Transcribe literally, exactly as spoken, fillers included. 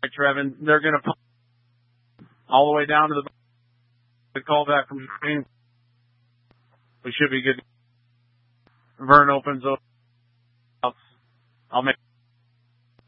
Trevin. They're going to pump all the way down to the, the call back from the screen. We should be good. Vern opens up. I'll make